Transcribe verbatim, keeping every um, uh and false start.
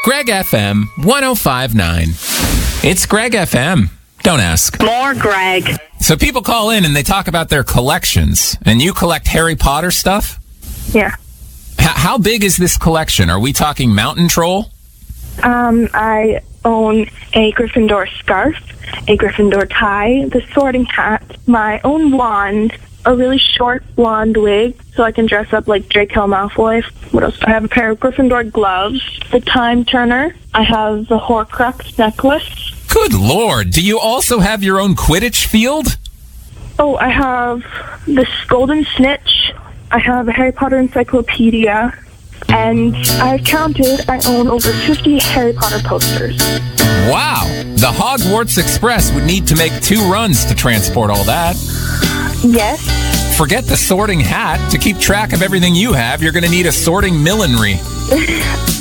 Greg F M one oh five point nine. It's Greg F M. Don't ask. More Greg. So people call in and they talk about their collections. And you collect Harry Potter stuff? Yeah. H- how big is this collection? Are we talking Mountain Troll? Um, I own a Gryffindor scarf, a Gryffindor tie, the sorting hat, my own wand, a really short blonde wig so I can dress up like Draco Malfoy. What else? I have a pair of Gryffindor gloves, the time turner. I have the Horcrux necklace. Good Lord. Do you also have your own Quidditch field? Oh, I have this golden snitch. I have a Harry Potter encyclopedia. And I've counted, I own over fifty Harry Potter posters. Wow. The Hogwarts Express would need to make two runs to transport all that. Yes. Forget the sorting hat. To keep track of everything you have, you're going to need a sorting millinery.